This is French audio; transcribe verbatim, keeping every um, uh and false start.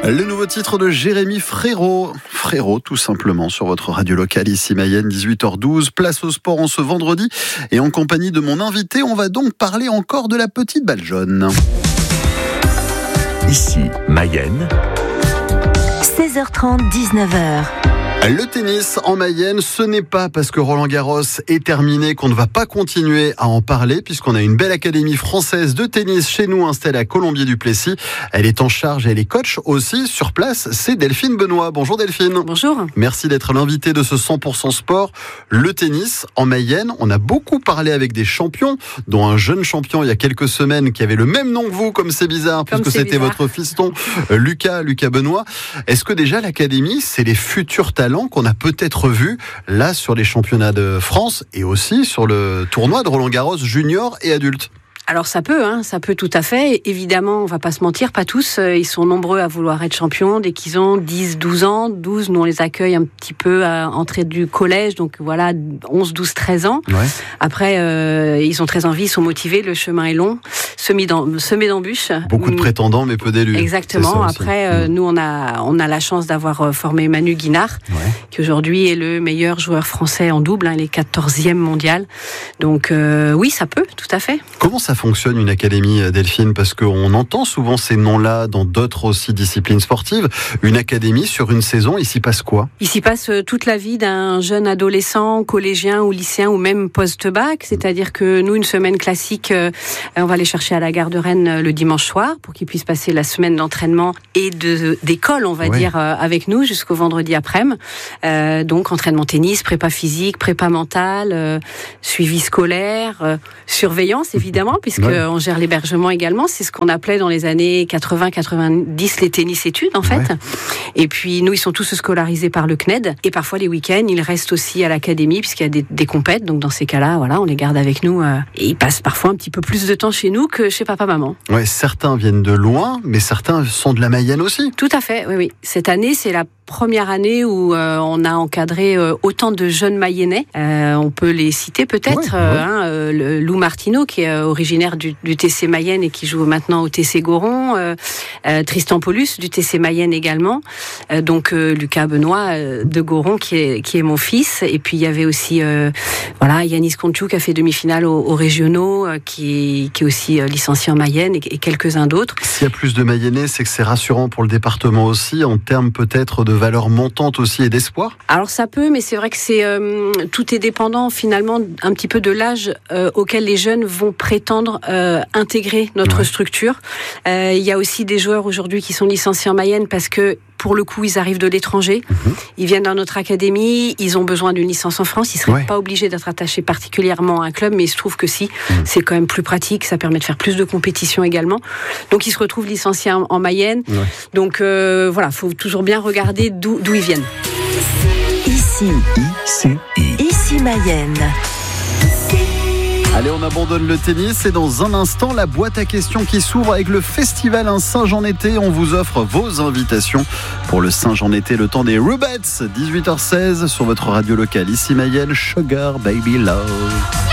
Le nouveau titre de Jérémy Frérot. Frérot, tout simplement, sur votre radio locale, ici Mayenne, dix-huit heures douze. Place au sport en ce vendredi. Et en compagnie de mon invité, on va donc parler encore de la petite balle jaune. Ici Mayenne. seize heures trente, dix-neuf heures. Le tennis en Mayenne, ce n'est pas parce que Roland Garros est terminé qu'on ne va pas continuer à en parler, puisqu'on a une belle académie française de tennis chez nous installée à Colombier-du-Plessis. Elle est en charge et elle est coach aussi sur place. C'est Delphine Benoît. Bonjour Delphine. Bonjour. Merci d'être l'invitée de ce cent pour cent sport. Le tennis en Mayenne, on a beaucoup parlé avec des champions, dont un jeune champion il y a quelques semaines qui avait le même nom que vous, comme c'est bizarre, comme puisque c'est c'était bizarre. votre fiston, Lucas, Lucas Benoît. Est-ce que déjà l'académie, c'est les futurs talents qu'on a peut-être vu là sur les championnats de France et aussi sur le tournoi de Roland Garros junior et adulte? Alors ça peut, hein, ça peut tout à fait. Évidemment, on va pas se mentir, pas tous. Ils sont nombreux à vouloir être champions dès qu'ils ont dix, douze ans. douze, nous on les accueille un petit peu à l'entrée du collège, donc voilà, onze, douze, treize ans. Ouais. Après, euh, ils ont très envie, ils sont motivés, le chemin est long, semé d'em- semé d'embûches. Beaucoup de prétendants, mais peu d'élus. Exactement. Après, euh, nous on a, on a la chance d'avoir formé Manu Guinard, Ouais. qui aujourd'hui est le meilleur joueur français en double, hein, il est quatorzième mondial. Donc euh, oui, ça peut, tout à fait. Comment ça fonctionne une académie, Delphine? Parce qu'on entend souvent ces noms-là dans d'autres aussi disciplines sportives. Une académie sur une saison, il s'y passe quoi? Il s'y passe toute la vie d'un jeune adolescent, collégien ou lycéen ou même post-bac. C'est-à-dire que nous, une semaine classique, euh, on va les chercher à la gare de Rennes le dimanche soir pour qu'ils puissent passer la semaine d'entraînement et de, d'école, on va Ouais. dire, euh, avec nous jusqu'au vendredi après-midi. Euh, donc entraînement tennis, prépa physique, prépa mentale, euh, suivi scolaire, euh, surveillance évidemment, puisque Ouais. on gère l'hébergement également. C'est ce qu'on appelait dans les années quatre-vingts quatre-vingt-dix les tennis-études en fait. Ouais. Et puis nous, ils sont tous scolarisés par le C N E D. Et parfois les week-ends, ils restent aussi à l'académie puisqu'il y a des, des compètes. Donc dans ces cas-là, voilà, on les garde avec nous. Euh, et ils passent parfois un petit peu plus de temps chez nous que chez papa-maman. Ouais, certains viennent de loin, mais certains sont de la Mayenne aussi. Tout à fait, oui, oui. Cette année, c'est la première année où euh, on a encadré euh, autant de jeunes Mayennais. Euh, on peut les citer peut-être. Ouais, euh, ouais. hein, euh, le Lou Martineau, qui est euh, originaire du, du T C Mayenne et qui joue maintenant au T C Goron. Euh, euh, Tristan Paulus du T C Mayenne également. Euh, donc euh, Lucas Benoît euh, de Goron, qui est, qui est mon fils. Et puis il y avait aussi euh, voilà, Yanis Conchou qui a fait demi-finale aux, aux régionaux, euh, qui, qui est aussi euh, licencié en Mayenne et, et quelques-uns d'autres. S'il y a plus de Mayennais, c'est que c'est rassurant pour le département aussi, en termes peut-être de valeur montante aussi et d'espoir. Alors ça peut, mais c'est vrai que c'est euh, tout est dépendant finalement un petit peu de l'âge euh, auquel les jeunes vont prétendre euh, intégrer notre Ouais. structure. Euh, il y a aussi des joueurs aujourd'hui qui sont licenciés en Mayenne parce que pour le coup, ils arrivent de l'étranger, Mmh. ils viennent dans notre académie, ils ont besoin d'une licence en France, ils ne seraient Ouais. pas obligés d'être attachés particulièrement à un club, mais il se trouve que si, Mmh. c'est quand même plus pratique, ça permet de faire plus de compétitions également. Donc ils se retrouvent licenciés en, en Mayenne. Ouais. Donc euh, voilà, il faut toujours bien regarder d'où, d'où ils viennent. Ici, Ici. ici Mayenne. Allez, on abandonne le tennis et dans un instant, la boîte à questions qui s'ouvre avec le festival Un Singe en été. On vous offre vos invitations pour le Singe en été, le temps des Rubettes, dix-huit heures seize sur votre radio locale. Ici Mayenne, Sugar Baby Love.